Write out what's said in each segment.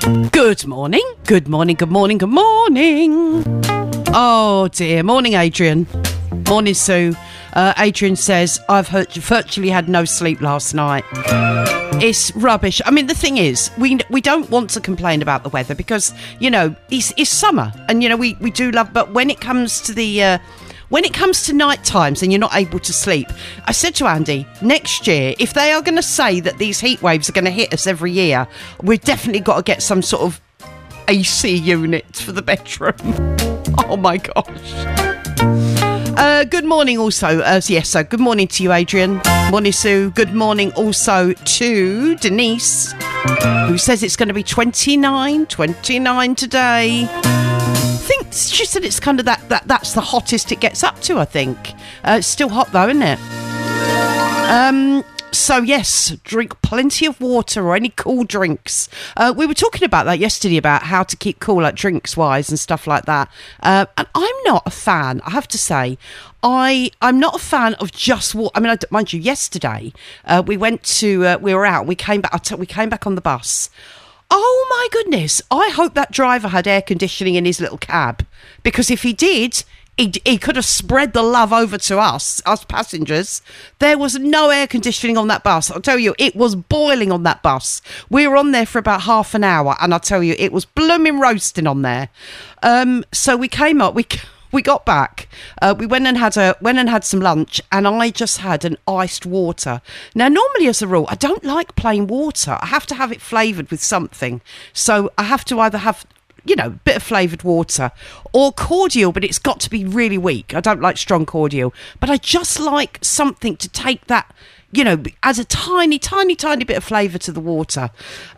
Good morning, good morning, good morning, good morning. Oh dear, morning Adrian. Morning Sue. Adrian says, I've virtually had no sleep last night. It's rubbish. I mean, the thing is, we don't want to complain about the weather because, you know, it's summer and, you know, we do love, but when it comes to night times and you're not able to sleep, I said to Andy, next year, if they are going to say that these heat waves are going to hit us every year, we've definitely got to get some sort of AC unit for the bedroom. Oh my gosh. Good morning also. So good morning to you, Adrian. Morning, Sue. Good morning also to Denise, who says it's going to be 29 today. I think she said it's kind of that's the hottest it gets up to, I think. It's still hot though, isn't it? So yes, drink plenty of water or any cool drinks. We were talking about that yesterday, about how to keep cool, like drinks wise and stuff like that. And I'm not a fan, I have to say. I'm not a fan of just water. I mean, mind you, yesterday we were out. We came back on the bus. Oh my goodness! I hope that driver had air conditioning in his little cab, because if he did, he could have spread the love over to us passengers. There was no air conditioning on that bus. I'll tell you, it was boiling on that bus. We were on there for about half an hour, and I'll tell you, it was blooming roasting on there. So we came up, we got back, we went and had some lunch, and I just had an iced water. Now, normally as a rule, I don't like plain water. I have to have it flavoured with something. So I have to either have, you know, a bit of flavoured water or cordial, but it's got to be really weak. I don't like strong cordial, but I just like something to take that, you know, as a tiny bit of flavour to the water.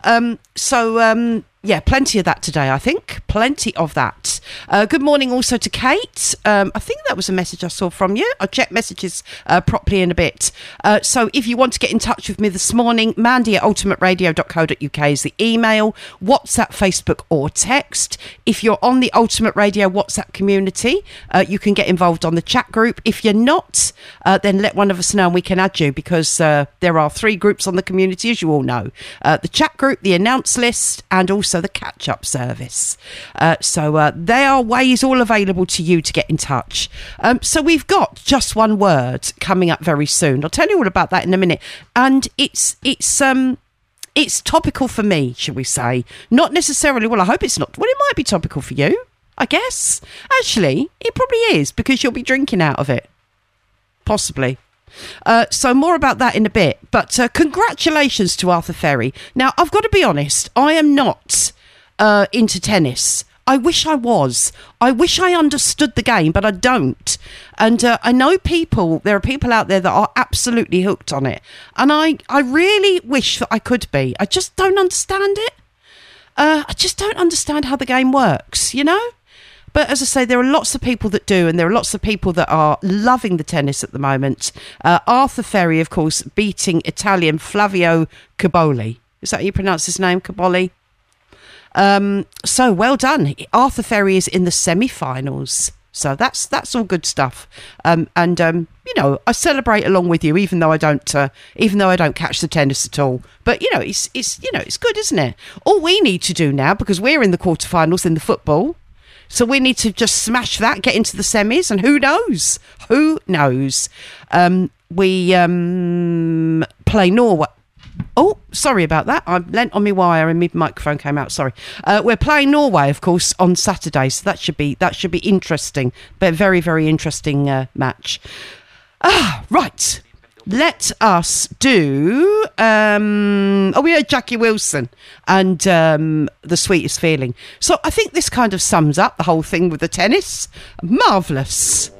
Yeah, plenty of that today, I think. Plenty of that. Good morning also to Kate. I think that was a message I saw from you. I'll check messages properly in a bit. So if you want to get in touch with me this morning, mandy@ultimateradio.co.uk is the email, WhatsApp, Facebook or text. If you're on the Ultimate Radio WhatsApp community, you can get involved on the chat group. If you're not, then let one of us know and we can add you, because there are 3 groups on the community, as you all know. The chat group, the announce list, and also the catch-up service. So there are ways all available to you to get in touch. So we've got Just One Word coming up very soon. I'll tell you all about that in a minute. And it's topical for me, shall we say. Not necessarily, well, I hope it's not. Well, it might be topical for you, I guess. Actually, it probably is, because you'll be drinking out of it. Possibly. So more about that in a bit, but congratulations to Arthur Ferry. Now, I've got to be honest, I am not into tennis. I wish I was. I wish I understood the game, but I don't. And I know there are people out there that are absolutely hooked on it. And I really wish that I could be. I just don't understand it. I just don't understand how the game works, you know? But as I say, there are lots of people that do, and there are lots of people that are loving the tennis at the moment. Arthur Ferry, of course, beating Italian Flavio Cobolli. Is that how you pronounce his name, Cobolli? So well done. Arthur Ferry is in the semi-finals. So that's all good stuff. You know, I celebrate along with you, even though I don't catch the tennis at all. But you know, it's good, isn't it? All we need to do now, because we're in the quarterfinals in the football. So we need to just smash that, get into the semis, and who knows? We play Norway. Oh, sorry about that. I leant on my wire and my microphone came out. Sorry. We're playing Norway, of course, on Saturday, so that should be interesting. But very, very interesting match. Right. Let us do... we heard Jackie Wilson and The Sweetest Feeling. So I think this kind of sums up the whole thing with the tennis. Marvellous.